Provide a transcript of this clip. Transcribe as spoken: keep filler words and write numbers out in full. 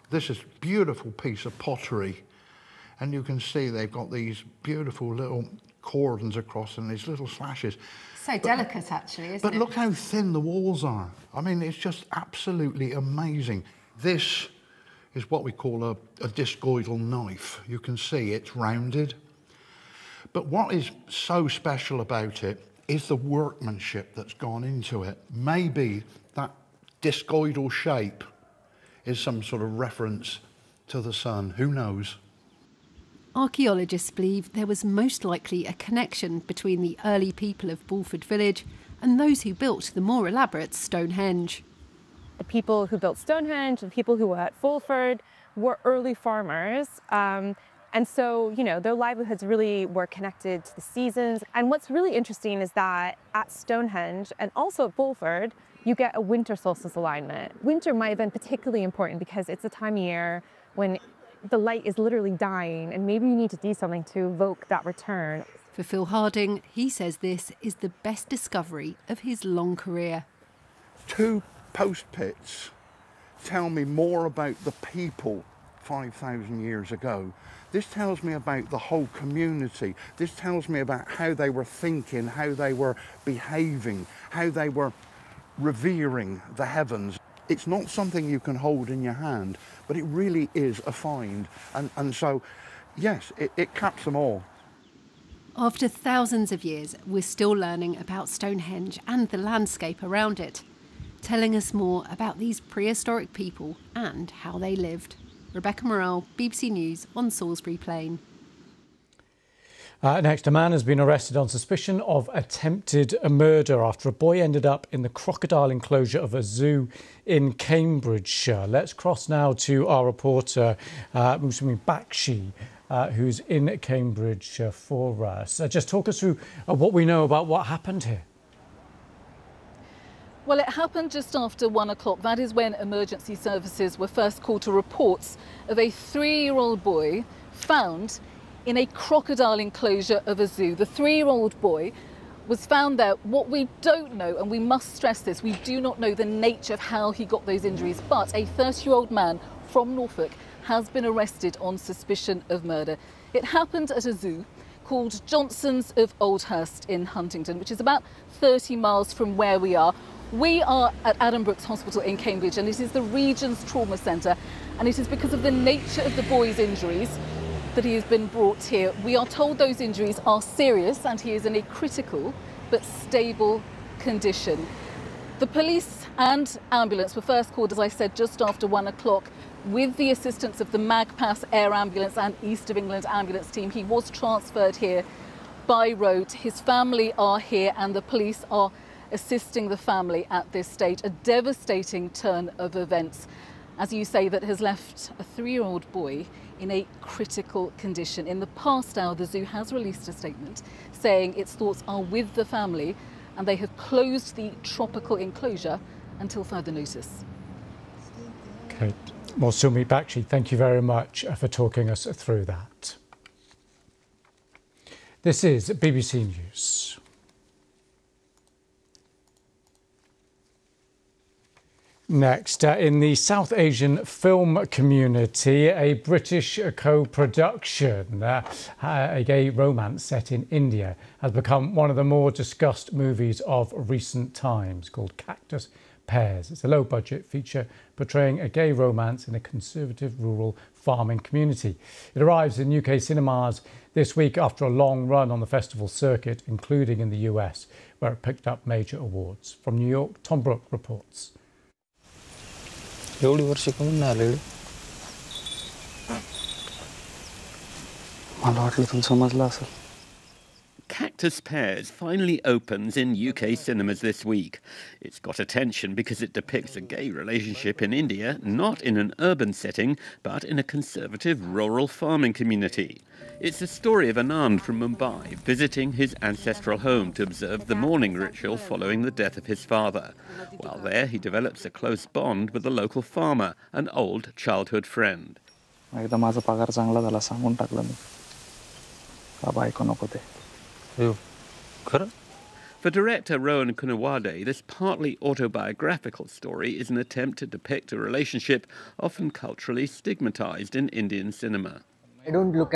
This is a beautiful piece of pottery, and you can see they've got these beautiful little cordons across and these little slashes. So but, delicate, actually, isn't but it? But look how thin the walls are. I mean, it's just absolutely amazing. This is what we call a, a discoidal knife. You can see it's rounded. But what is so special about it is the workmanship that's gone into it. Maybe that discoidal shape is some sort of reference to the sun. Who knows? Archaeologists believe there was most likely a connection between the early people of Bulford Village and those who built the more elaborate Stonehenge. The people who built Stonehenge, the people who were at Bulford, were early farmers. Um, and so, you know, their livelihoods really were connected to the seasons. And what's really interesting is that at Stonehenge and also at Bulford, you get a winter solstice alignment. Winter might have been particularly important because it's a time of year when the light is literally dying, and maybe you need to do something to evoke that return. For Phil Harding, he says this is the best discovery of his long career. Two post pits tell me more about the people five thousand years ago. This tells me about the whole community. This tells me about how they were thinking, how they were behaving, how they were revering the heavens. It's not something you can hold in your hand, but it really is a find. And, and so, yes, it, it caps them all. After thousands of years, we're still learning about Stonehenge and the landscape around it, telling us more about these prehistoric people and how they lived. Rebecca Morrell, B B C News on Salisbury Plain. Uh, next, a man has been arrested on suspicion of attempted murder after a boy ended up in the crocodile enclosure of a zoo in Cambridgeshire. Let's cross now to our reporter, uh, Musumi Bakshi, uh, who's in Cambridge uh, for us. Uh, just talk us through uh, what we know about what happened here. Well, it happened just after one o'clock. That is when emergency services were first called to reports of a three-year-old boy found in a crocodile enclosure of a zoo. The three-year-old boy was found there. What we don't know, and we must stress this, we do not know the nature of how he got those injuries, but a thirty-year-old man from Norfolk has been arrested on suspicion of murder. It happened at a zoo called Johnson's of Oldhurst in Huntingdon, which is about thirty miles from where we are. We are at Addenbrooke's Hospital in Cambridge, and it is the region's trauma centre, and it is because of the nature of the boy's injuries that he has been brought here. We are told those injuries are serious and he is in a critical but stable condition. The police and ambulance were first called, as I said, just after one o'clock with the assistance of the Magpass Air Ambulance and East of England ambulance team. He was transferred here by road. His family are here and the police are assisting the family at this stage. A devastating turn of events, as you say, that has left a three-year-old boy in a critical condition. In the past hour, the zoo has released a statement saying its thoughts are with the family and they have closed the tropical enclosure until further notice. Okay, well, Sumi Bakshi, thank you very much for talking us through that. This is B B C News. Next, uh, in the South Asian film community, a British co-production, uh, a gay romance set in India, has become one of the more discussed movies of recent times, called Cactus Pears. It's a low-budget feature portraying a gay romance in a conservative rural farming community. It arrives in U K cinemas this week after a long run on the festival circuit, including in the U S, where it picked up major awards. From New York, Tom Brooke reports. एवढी वर्ष कमी नाही आले मला वाटलं तुला समजलं असेल. Cactus Pears finally opens in U K cinemas this week. It's got attention because it depicts a gay relationship in India, not in an urban setting, but in a conservative rural farming community. It's the story of Anand from Mumbai visiting his ancestral home to observe the mourning ritual following the death of his father. While there, he develops a close bond with the local farmer, an old childhood friend. एकदा माझा पगार चांगला झाला सांगून टाकलं मी. का बायको नको ते. For director Rohan Kunawade, this partly autobiographical story is an attempt to depict a relationship often culturally stigmatized in Indian cinema. I don't look